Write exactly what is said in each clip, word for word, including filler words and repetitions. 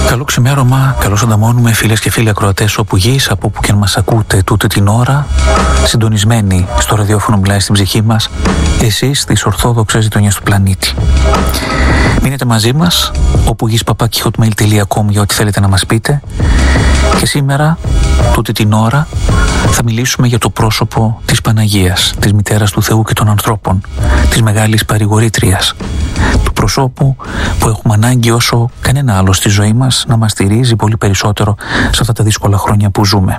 Καλό ξημέρωμα, καλώς ανταμώνουμε φίλες και φίλοι ακροατές όπου γης, από όπου και αν μας ακούτε τούτη την ώρα, συντονισμένοι στο ραδιόφωνο Μιλάει στην ψυχή μας, εσείς στις ορθόδοξες γειτονιές του πλανήτη. Μείνετε μαζί μας, όπου γης παπάκι hotmail τελεία com για ό,τι θέλετε να μας πείτε, και σήμερα, τούτη την ώρα, θα μιλήσουμε για το πρόσωπο της Παναγίας, της Μητέρας του Θεού και των ανθρώπων, της Μεγάλης Παρηγορήτριας, του προσώπου που έχουμε ανάγκη όσο κανένα άλλο στη ζωή μας να μας στηρίζει πολύ περισσότερο σε αυτά τα δύσκολα χρόνια που ζούμε.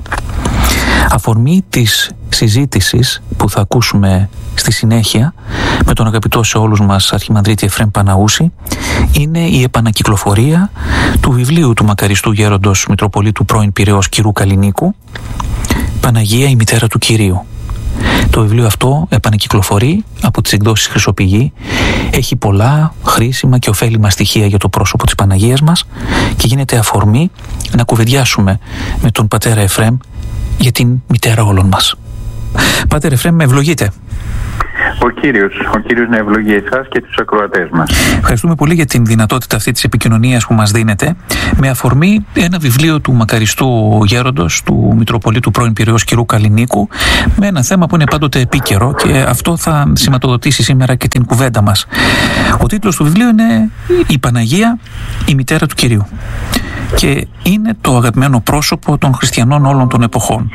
Αφορμή της συζήτησης που θα ακούσουμε στη συνέχεια με τον αγαπητό σε όλους μας Αρχιμανδρίτη Εφραίμ Παναούση είναι η επανακυκλοφορία του βιβλίου του μακαριστού γέροντος Μητροπολίτου πρώην Πειραιώς Κυρού Καλλινίκου, Παναγία η Μητέρα του Κυρίου. Το βιβλίο αυτό επανακυκλοφορεί από τις εκδόσεις Χρυσοπηγή, έχει πολλά χρήσιμα και ωφέλιμα στοιχεία για το πρόσωπο της Παναγίας μας και γίνεται αφορμή να κουβεντιάσουμε με τον πατέρα Εφραίμ για την μητέρα όλων μας. Πάτερ Εφραίμ, με ευλογείτε. Ο Κύριος, ο Κύριος να ευλογεί εσάς και τους ακροατές μας. Ευχαριστούμε πολύ για την δυνατότητα αυτή της επικοινωνίας που μας δίνετε, με αφορμή ένα βιβλίο του μακαριστού γέροντος, του Μητροπολίτου πρώην Πειραιώς Κυρού Καλλινίκου, με ένα θέμα που είναι πάντοτε επίκαιρο και αυτό θα σηματοδοτήσει σήμερα και την κουβέντα μας. Ο τίτλος του βιβλίου είναι «Η Παναγία, η Μητέρα του Κυρίου» και είναι το αγαπημένο πρόσωπο των χριστιανών όλων των εποχών.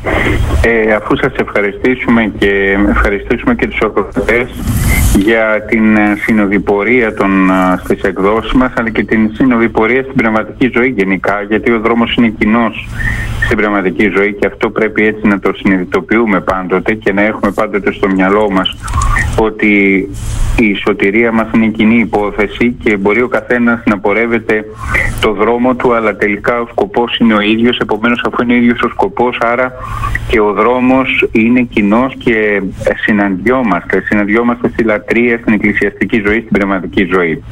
Ε, αφού σας ευχαριστήσουμε και ευχαριστήσουμε και τους ακροατές για την συνοδοιπορία των, στις εκδόσεις μας, αλλά και την συνοδοιπορία στην πνευματική ζωή γενικά, γιατί ο δρόμος είναι κοινός στην πνευματική ζωή και αυτό πρέπει έτσι να το συνειδητοποιούμε πάντοτε και να έχουμε πάντοτε στο μυαλό μας ότι η σωτηρία μας είναι κοινή υπόθεση και μπορεί ο καθένας να πορεύεται το δρόμο του, αλλά τελικά ο σκοπός είναι ο ίδιος. Επομένως, αφού είναι ο ίδιος ο σκοπός, άρα και ο δρόμος είναι κοινός και συναντιόμαστε. Συναντιόμαστε στη λατρεία, στην εκκλησιαστική ζωή, στην πνευματική ζωή.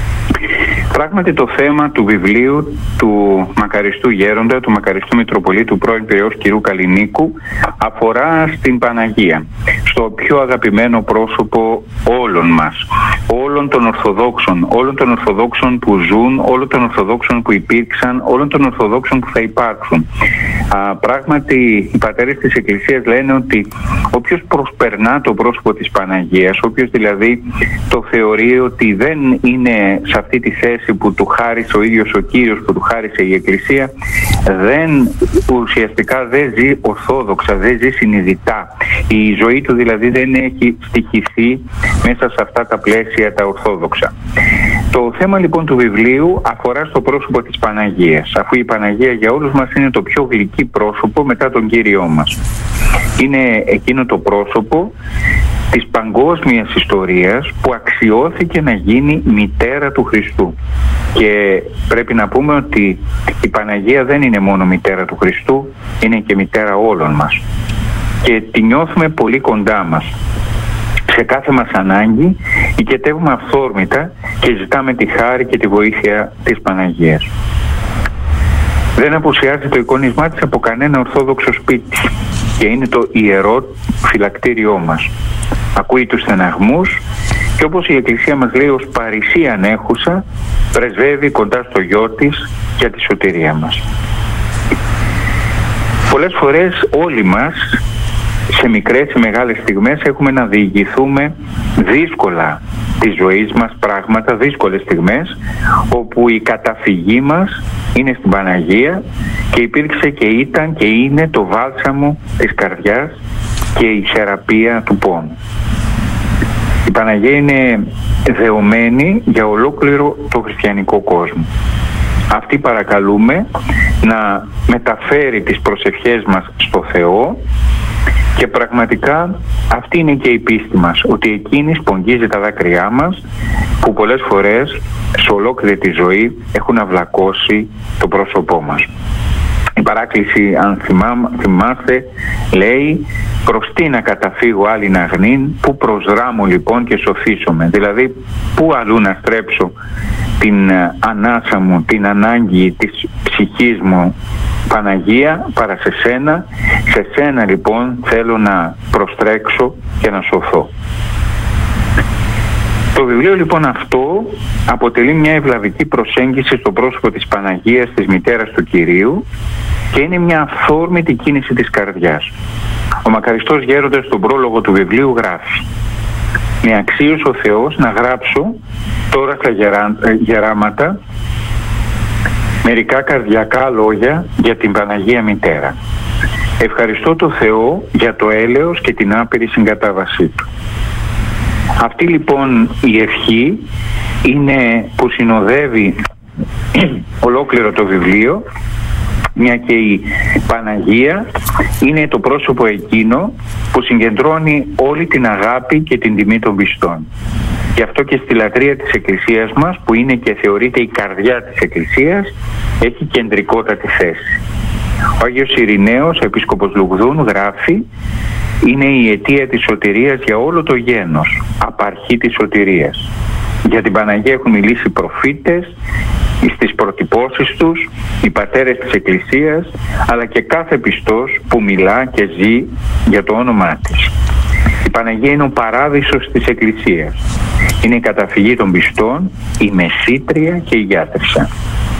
Πράγματι το θέμα του βιβλίου του μακαριστού γέροντα, του μακαριστού Μητροπολίτου πρώην Πειραιώς Κυρού Καλλινίκου, αφορά στην Παναγία, στο πιο αγαπημένο πρόσωπο όλων μας, όλων των Ορθοδόξων, όλων των Ορθοδόξων που ζουν, όλων των Ορθοδόξων που υπήρξαν, όλων των Ορθοδόξων που θα υπάρξουν. Α, πράγματι οι πατέρες της Εκκλησίας λένε ότι όποιος προσπερνά το πρόσωπο της Παναγίας, όποιος δηλαδή το θεωρεί ότι δεν είναι σε αυτή τη θέση που του χάρισε ο ίδιος ο Κύριος, που του χάρισε η Εκκλησία, δεν, ουσιαστικά δεν ζει ορθόδοξα, δεν ζει συνειδητά. Η ζωή του δηλαδή δεν έχει στοιχηθεί μέσα σε αυτά τα πλαίσια τα ορθόδοξα. Το θέμα λοιπόν του βιβλίου αφορά στο πρόσωπο της Παναγίας, αφού η Παναγία για όλους μας είναι το πιο γλυκύ πρόσωπο μετά τον Κύριό μας. Είναι εκείνο το πρόσωπο της παγκόσμιας ιστορίας που αξιώθηκε να γίνει μητέρα του Χριστού. Και πρέπει να πούμε ότι η Παναγία δεν είναι μόνο μητέρα του Χριστού, είναι και μητέρα όλων μας. Και τη νιώθουμε πολύ κοντά μας. Σε κάθε μας ανάγκη οικετεύουμε αυθόρμητα και ζητάμε τη χάρη και τη βοήθεια της Παναγίας. Δεν απουσιάζει το εικόνισμά της από κανένα ορθόδοξο σπίτι και είναι το ιερό φυλακτήριό μας. Ακούει τους στεναγμούς και όπως η Εκκλησία μας λέει ως παρησία ανέχουσα, πρεσβεύει κοντά στο γιο της για τη σωτηρία μας. Πολλές φορές όλοι μας σε μικρές ή μεγάλες στιγμές έχουμε να διηγηθούμε δύσκολα της ζωής μας πράγματα, δύσκολες στιγμές όπου η καταφυγή μας είναι στην Παναγία και υπήρξε και ήταν και είναι το βάλσαμο της καρδιάς και η θεραπεία του πόνου. Η Παναγία είναι δεωμένη για ολόκληρο το χριστιανικό κόσμο. Αυτή παρακαλούμε να μεταφέρει τις προσευχές μας στο Θεό και πραγματικά αυτή είναι και η πίστη μας, ότι εκείνη σπογγίζει τα δάκρυά μας που πολλές φορές σε ολόκληρη τη ζωή έχουν αυλακώσει το πρόσωπό μας. Η παράκληση, αν θυμάστε, λέει «Προς τι να καταφύγω άλλη να γνήν, πού προσδράμω λοιπόν και σωθήσομαι». Δηλαδή, πού αλλού να στρέψω την ανάσα μου, την ανάγκη της ψυχής μου, Παναγία, παρά σε σένα. Σε σένα λοιπόν θέλω να προστρέξω και να σωθώ. Το βιβλίο λοιπόν αυτό αποτελεί μια ευλαβική προσέγγιση στο πρόσωπο της Παναγίας, της μητέρας του Κυρίου, και είναι μια αυθόρμητη κίνηση της καρδιάς. Ο μακαριστός γέροντας στον πρόλογο του βιβλίου γράφει: «Με αξίωσε ο Θεός να γράψω τώρα στα γερά, γεράματα μερικά καρδιακά λόγια για την Παναγία Μητέρα. Ευχαριστώ το Θεό για το έλεος και την άπειρη συγκατάβασή Του». Αυτή λοιπόν η ευχή είναι που συνοδεύει ολόκληρο το βιβλίο, μια και η Παναγία είναι το πρόσωπο εκείνο που συγκεντρώνει όλη την αγάπη και την τιμή των πιστών. Γι' αυτό και στη λατρεία της Εκκλησίας μας, που είναι και θεωρείται η καρδιά της Εκκλησίας, έχει κεντρικότατη θέση. Ο Άγιος Ειρηναίος, επίσκοπος Λουγδούν, γράφει: «Είναι η αιτία της σωτηρίας για όλο το γένος, απαρχή της σωτηρίας». Για την Παναγία έχουν μιλήσει προφήτες, στις προτυπώσεις τους, οι πατέρες της Εκκλησίας, αλλά και κάθε πιστός που μιλά και ζει για το όνομά της. Η Παναγία είναι ο παράδεισος της Εκκλησίας. Είναι η καταφυγή των πιστών, η μεσήτρια και η γιάτρισσα.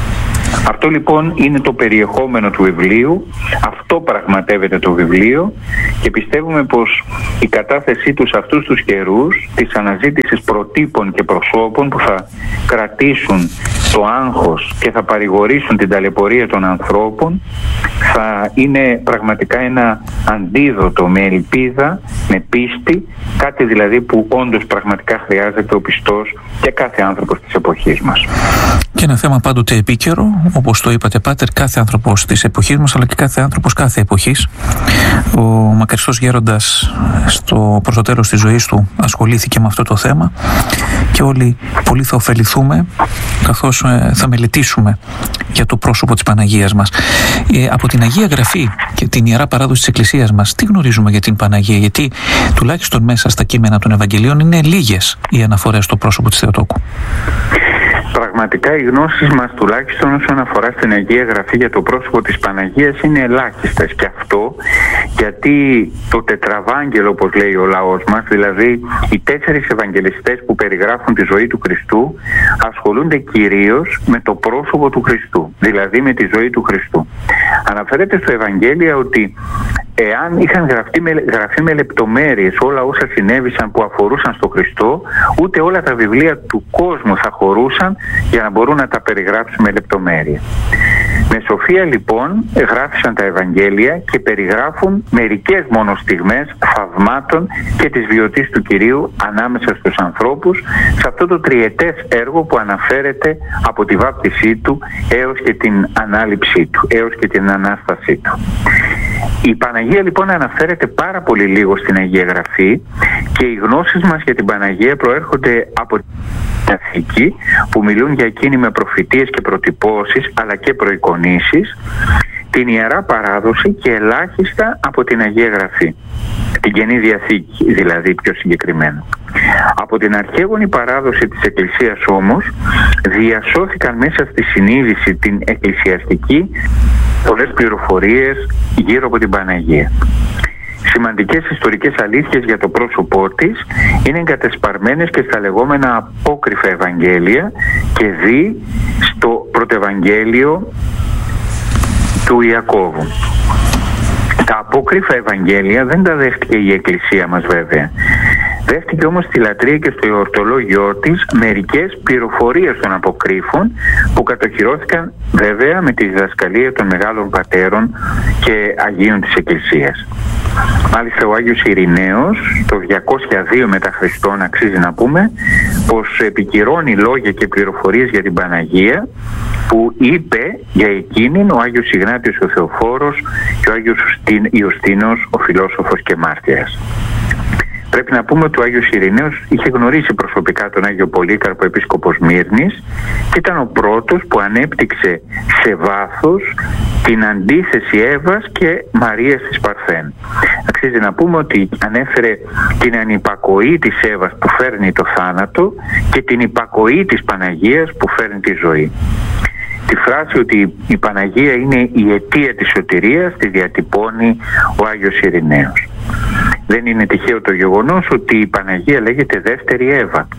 Αυτό λοιπόν είναι το περιεχόμενο του βιβλίου, αυτό πραγματεύεται το βιβλίο, και πιστεύουμε πως η κατάθεσή του σε αυτούς τους καιρούς της αναζήτησης προτύπων και προσώπων που θα κρατήσουν το άγχος και θα παρηγορήσουν την ταλαιπωρία των ανθρώπων θα είναι πραγματικά ένα αντίδοτο με ελπίδα, με πίστη, κάτι δηλαδή που όντως πραγματικά χρειάζεται ο πιστός και κάθε άνθρωπος της εποχής μας. Και ένα θέμα πάντοτε επίκαιρο, όπως το είπατε Πάτερ, κάθε άνθρωπος της εποχής μας, αλλά και κάθε άνθρωπος κάθε εποχής. Ο μακαριστός γέροντας στο προς το τέλος της ζωής του ασχολήθηκε με αυτό το θέμα και όλοι πολύ θα ωφεληθούμε καθώς θα μελετήσουμε για το πρόσωπο της Παναγίας μας. Ε, από την Αγία Γραφή και την Ιερά Παράδοση της Εκκλησίας μας, τι γνωρίζουμε για την Παναγία? Γιατί τουλάχιστον μέσα στα κείμενα των Ευαγγελίων είναι λίγες οι αναφορές στο πρόσωπο της Θεοτόκου. Πραγματικά οι γνώσεις μας, τουλάχιστον όσον αφορά στην Αγία Γραφή για το πρόσωπο της Παναγίας, είναι ελάχιστες, και αυτό γιατί το τετραβάγγελο, όπως λέει ο λαός μας, δηλαδή οι τέσσερις Ευαγγελιστές που περιγράφουν τη ζωή του Χριστού, ασχολούνται κυρίως με το πρόσωπο του Χριστού, δηλαδή με τη ζωή του Χριστού. Αναφέρεται στο Ευαγγέλιο ότι εάν είχαν γραφτεί με, γραφεί με λεπτομέρειες όλα όσα συνέβησαν που αφορούσαν στο Χριστό, ούτε όλα τα βιβλία του κόσμου θα χωρούσαν για να μπορούν να τα περιγράψουν με λεπτομέρεια. Με σοφία λοιπόν γράφησαν τα Ευαγγέλια και περιγράφουν μερικές μόνο στιγμές θαυμάτων και της βιωτής του Κυρίου ανάμεσα στους ανθρώπους, σε αυτό το τριετές έργο που αναφέρεται από τη βάπτισή του έως και την ανάληψή του, έως και την Ανάστασή του. Η Παναγία λοιπόν αναφέρεται πάρα πολύ λίγο στην Αγία Γραφή, και οι γνώσεις μας για την Παναγία προέρχονται από την Διαθήκη, που μιλούν για εκείνη με προφητείες και προτυπώσεις αλλά και προεικονίσεις, την Ιερά Παράδοση και ελάχιστα από την Αγία Γραφή, την Καινή Διαθήκη δηλαδή πιο συγκεκριμένα. Από την αρχαίγονη παράδοση της Εκκλησίας όμως διασώθηκαν μέσα στη συνείδηση την εκκλησιαστική πολλές πληροφορίες γύρω από την Παναγία. Σημαντικές ιστορικές αλήθειες για το πρόσωπό της είναι εγκατεσπαρμένες και στα λεγόμενα απόκριφα Ευαγγέλια και δι στο πρωτευαγγέλιο του Ιακώβου. Τα απόκριφα Ευαγγέλια δεν τα δέχτηκε η Εκκλησία μας βέβαια. Δέχτηκε όμως στη λατρεία και στο εορτολόγιό της μερικές πληροφορίες των αποκρύφων που κατοχυρώθηκαν βέβαια με τη διδασκαλία των μεγάλων πατέρων και Αγίων της Εκκλησίας. Μάλιστα ο Άγιος Ειρηναίος το διακόσια δύο μετά Χριστόν, αξίζει να πούμε, πως επικυρώνει λόγια και πληροφορίες για την Παναγία που είπε για εκείνην ο Άγιος Ιγνάτιος ο Θεοφόρος και ο Άγιος Ιωστίνος ο φιλόσοφος και μάρτυρας. Πρέπει να πούμε ότι ο Άγιος Ειρηναίος είχε γνωρίσει προσωπικά τον Άγιο Πολύκαρπο, επίσκοπο Σμύρνης, και ήταν ο πρώτος που ανέπτυξε σε βάθος την αντίθεση Εύας και Μαρίας της Παρθέν. Αξίζει να πούμε ότι ανέφερε την ανυπακοή της Εύας που φέρνει το θάνατο και την υπακοή της Παναγίας που φέρνει τη ζωή. Τη φράση ότι η Παναγία είναι η αιτία της σωτηρίας τη διατυπώνει ο Άγιος Ειρηναίος. Δεν είναι τυχαίο το γεγονός ότι η Παναγία λέγεται δεύτερη Εύα,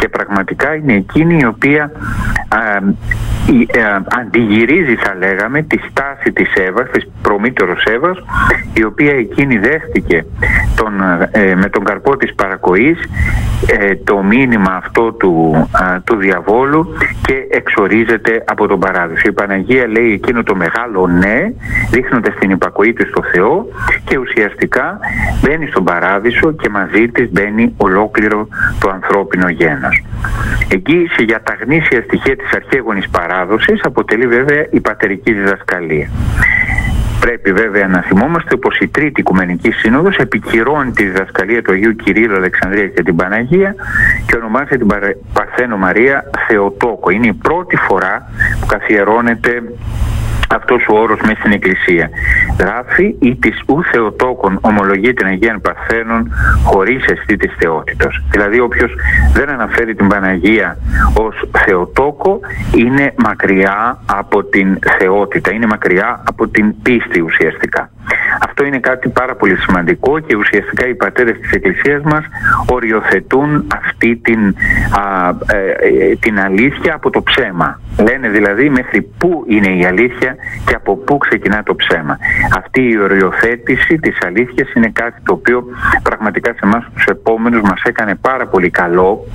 και πραγματικά είναι εκείνη η οποία α, η, α, αντιγυρίζει, θα λέγαμε, τη στάση της Εύας, της προμήτωρος Εύας, η οποία εκείνη δέχτηκε τον, ε, με τον καρπό της παρακοής ε, το μήνυμα αυτό του, α, του διαβόλου και εξορίζεται από τον παράδεισο. Η Παναγία λέει εκείνο το μεγάλο ναι, δείχνοντας την υπακοή της στο Θεό, και ουσιαστικά μπαίνει στον παράδεισο και μαζί της μπαίνει ολόκληρο το ανθρώπινο γένος. Εκεί, για τα γνήσια στοιχεία της αρχαίγονης παράδοσης, αποτελεί βέβαια η πατερική διδασκαλία. Πρέπει βέβαια να θυμόμαστε πως η Τρίτη Οικουμενική Σύνοδος επικυρώνει τη διδασκαλία του Αγίου Κυρίλλου Αλεξανδρία και την Παναγία και ονομάζει την Παρθένο Μαρία Θεοτόκο. Είναι η πρώτη φορά που καθιερώνεται αυτός ο όρος μέσα στην Εκκλησία. Γράφει «Ή της ου Θεοτόκον ομολογεί την Αγίαν Παρθένον χωρίς εστί της θεότητος». Δηλαδή όποιος δεν αναφέρει την Παναγία ως Θεοτόκο είναι μακριά από την θεότητα, είναι μακριά από την πίστη ουσιαστικά. Αυτό είναι κάτι πάρα πολύ σημαντικό και ουσιαστικά οι πατέρες της Εκκλησίας μας οριοθετούν αυτή την, α, ε, την αλήθεια από το ψέμα. Λένε δηλαδή μέχρι πού είναι η αλήθεια και από πού ξεκινά το ψέμα. Αυτή η οριοθέτηση της αλήθειας είναι κάτι το οποίο πραγματικά σε εμάς τους επόμενους μας έκανε πάρα πολύ καλό